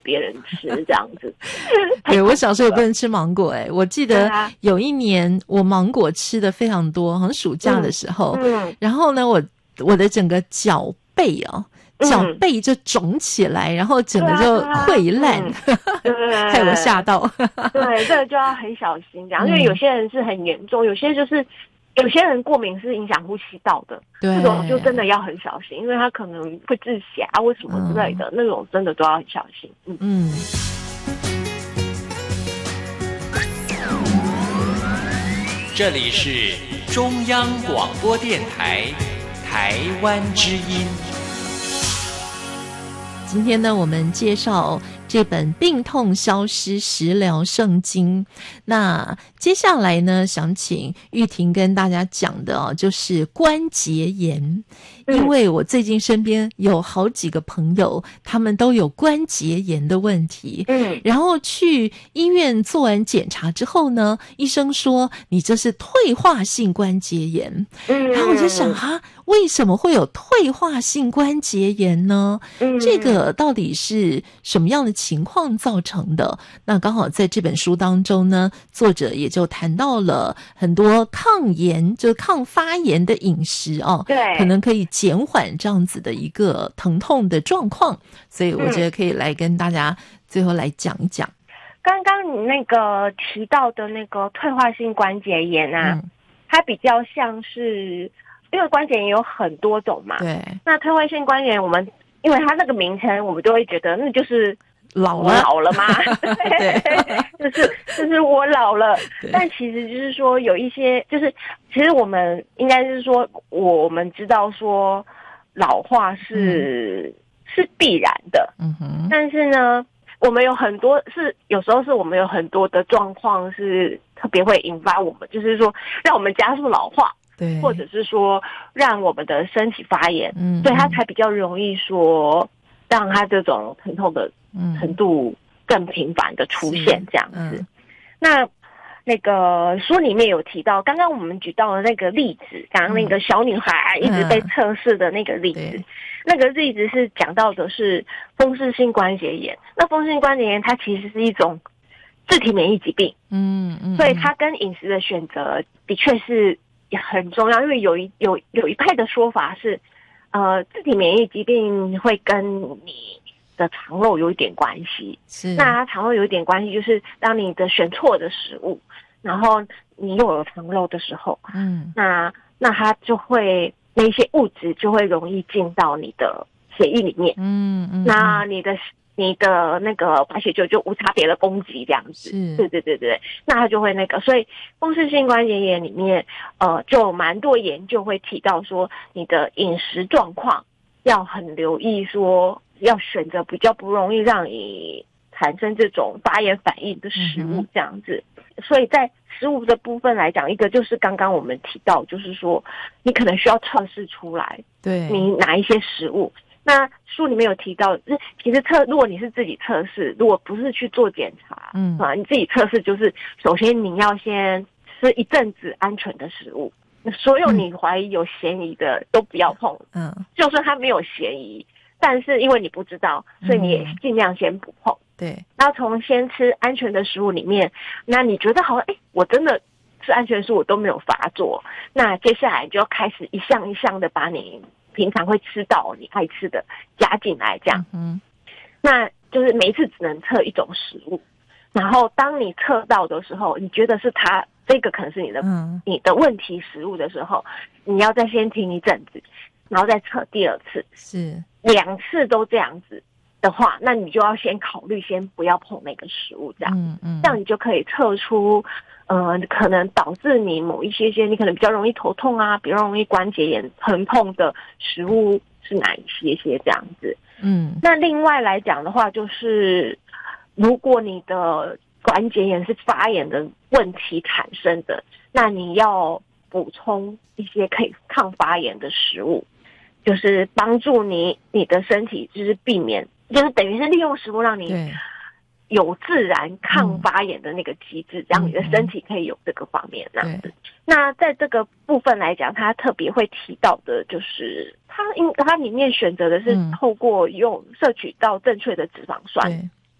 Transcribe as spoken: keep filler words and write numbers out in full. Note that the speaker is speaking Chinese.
别人吃这样子。 对，我小时候也不能吃芒果哎、欸，我记得有一年我芒果吃的非常多，好像暑假的时候，嗯嗯、然后呢，我我的整个脚背啊。脚背就肿起来，嗯、然后整个就溃烂， 对对对， 害我吓到。 对，这个就要很小心这样，因为有些人是很严重，有些就是有些人过敏是影响呼吸道的，这种就真的要很小心，因为他可能会致血啊或什么之类的，嗯、那种真的都要很小心。嗯嗯。 这里是中央广播电台台湾之音。 今天呢，我们介绍这本《病痛消失食疗圣经》。那接下来呢，想请玉婷跟大家讲的哦，就是关节炎。因为我最近身边有好几个朋友，他们都有关节炎的问题。嗯，然后去医院做完检查之后呢，医生说你这是退化性关节炎。嗯，然后我就想哈，为什么会有退化性关节炎呢？嗯，这个到底是什么样的情况造成的？那刚好在这本书当中呢，作者也就谈到了很多抗炎，就是抗发炎的饮食哦，对，可能可以减缓这样子的一个疼痛的状况，所以我觉得可以来跟大家最后来讲一讲。 刚刚你那个提到的那个退化性关节炎啊，嗯、它比较像是因为关节炎有很多种嘛，对，那退化性关节炎我们因为它那个名称，我们就会觉得那就是老了老了嘛，对，就是就是我老了。但其实就是说有一些，就是其实我们应该是说，我们知道说老化是、嗯、是必然的，嗯哼。但是呢，我们有很多是有时候是我们有很多的状况是特别会引发我们，就是说让我们加速老化。对，或者是说让我们的身体发炎，嗯，所以它才比较容易说让它这种疼痛的程度更频繁的出现这样子。嗯、那那个书里面有提到，刚刚我们举到的那个例子，刚刚那个小女孩一直被测试的那个例子，嗯、那个例子是讲到的是风湿性关节炎。那风湿性关节炎它其实是一种自体免疫疾病，嗯嗯，所以它跟饮食的选择的确是也很重要，因为有一有有一派的说法是，呃，自体免疫疾病会跟你的肠漏有一点关系。是，那肠漏有一点关系，就是当你的选错的食物，然后你又有肠漏的时候，嗯，那那它就会那些物质就会容易进到你的血液里面，嗯嗯，那你的。你的那个白血球就无差别的攻击这样子，对对对对，那它就会那个，所以风湿性关节炎里面，呃，就蛮多研究会提到说，你的饮食状况要很留意，说要选择比较不容易让你产生这种发炎反应的食物这样子。嗯、所以在食物的部分来讲，一个就是刚刚我们提到，就是说你可能需要测试出来，对你哪一些食物。那书里面有提到，其实测，如果你是自己测试，如果不是去做检查，嗯啊，你自己测试就是首先你要先吃一阵子安全的食物，所有你怀疑有嫌疑的都不要碰，嗯，就算它没有嫌疑，但是因为你不知道，所以你也尽量先不碰。对，然后从先吃安全的食物里面，那你觉得好像，哎，我真的吃安全食物都没有发作，那接下来就要开始一项一项的把你平常会吃到你爱吃的加进来这样，嗯，那就是每一次只能测一种食物，然后当你测到的时候，你觉得是它这个可能是你的、嗯、你的问题食物的时候，你要再先停一阵子，然后再测第二次，是两次都这样子的话，那你就要先考虑先不要碰那个食物这样，嗯嗯，这样你就可以测出。呃，可能导致你某一些些，你可能比较容易头痛啊，比较容易关节炎疼痛的食物是哪一些些这样子。嗯，那另外来讲的话，就是如果你的关节炎是发炎的问题产生的，那你要补充一些可以抗发炎的食物，就是帮助你你的身体就是避免，就是等于是利用食物让你。有自然抗发炎的那个机制，让你的身体可以有这个方面这样子。那在这个部分来讲，它特别会提到的就是，它因它里面选择的是透过用摄取到正确的脂肪酸，